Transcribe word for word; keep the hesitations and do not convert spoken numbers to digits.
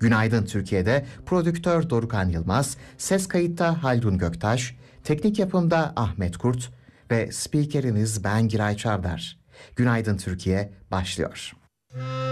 Günaydın Türkiye'de prodüktör Dorukhan Yılmaz, ses kayıtta Hayrun Göktaş, teknik yapımda Ahmet Kurt ve spikeriniz ben Giray Çavdar. Günaydın Türkiye başlıyor.